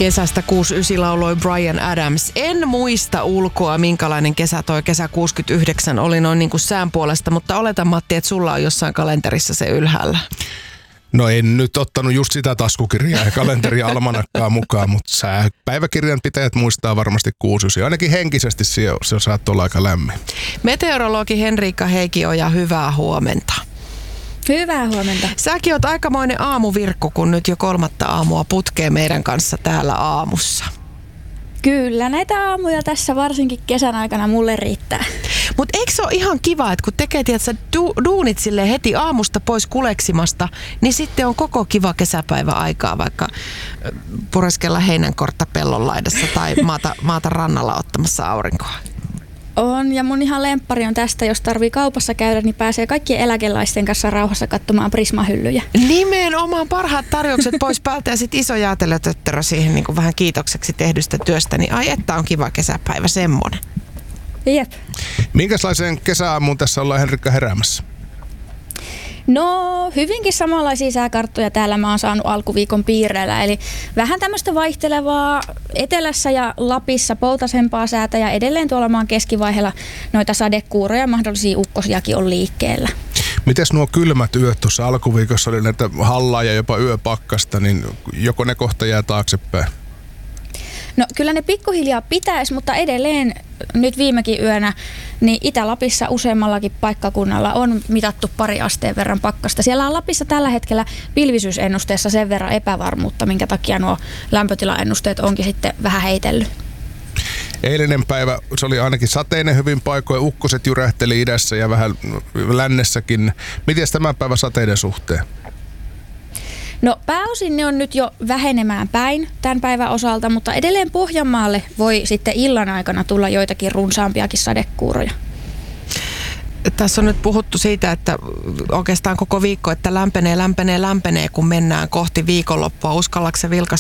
Kesästä 69 lauloi Bryan Adams. En muista ulkoa, minkälainen kesä toi kesä 69 oli noin niin kuin sään puolesta, mutta oletan, Matti, että sulla on jossain kalenterissa se ylhäällä. No en nyt ottanut just sitä taskukirjaa ja kalenteria almanakkaa mukaan, mutta päiväkirjan pitäjät muistaa varmasti 69. Ainakin henkisesti se saattoi olla aika lämmin. Meteorologi Henriikka Heikioja, hyvää huomenta. Hyvää huomenta. Säkin oot aikamoinen aamuvirkku, kun nyt jo 3. aamua putkee meidän kanssa täällä aamussa. Kyllä, näitä aamuja tässä varsinkin kesän aikana mulle riittää. Mutta eikö se ole ihan kiva, että kun tekee duunit silleen heti aamusta pois kuleksimasta, niin sitten on koko kiva kesäpäivä aikaa vaikka pureskella heinänkortta pellon laidassa tai maata rannalla ottamassa aurinkoa. On, ja mun ihan lemppari on tästä, jos tarvii kaupassa käydä, niin pääsee kaikkien eläkeläisten kanssa rauhassa katsomaan Prisma-hyllyjä. Nimenomaan parhaat tarjoukset pois päältä ja sitten iso jäätelötötterö siihen niin kuin vähän kiitokseksi tehdystä työstä, niin ai että on kiva kesäpäivä semmonen. Jep. Minkälaiseen kesäaamuun tässä ollaan, Henrikka, heräämässä? No, hyvinkin samanlaisia sääkarttoja täällä mä oon saanut alkuviikon piireillä, eli vähän tämmöistä vaihtelevaa etelässä ja Lapissa poutasempaa säätä ja edelleen tuolla maan keskivaiheella noita sadekuuroja ja mahdollisia ukkosiakin on liikkeellä. Mites nuo kylmät yöt tuossa alkuviikossa oli näitä hallaa ja jopa yöpakkasta, niin joko ne kohta jää taaksepäin? No kyllä ne pikkuhiljaa pitäisi, mutta edelleen nyt viimekin yönä niin Itä-Lapissa useammallakin paikkakunnalla on mitattu 2 asteen verran pakkasta. Siellä on Lapissa tällä hetkellä pilvisyysennusteessa sen verran epävarmuutta, minkä takia nuo lämpötilaennusteet onkin sitten vähän heitellyt. Eilinen päivä, se oli ainakin sateinen hyvin paikoin, ukkoset jyrähteli idässä ja vähän lännessäkin. Miten tämän päivän sateiden suhteen? No pääosin ne on nyt jo vähenemään päin tämän päivän osalta, mutta edelleen Pohjanmaalle voi sitten illan aikana tulla joitakin runsaampiakin sadekuuroja. Tässä on nyt puhuttu siitä, että oikeastaan koko viikko, että lämpenee, kun mennään kohti viikonloppua. Uskallatko sä vilkaista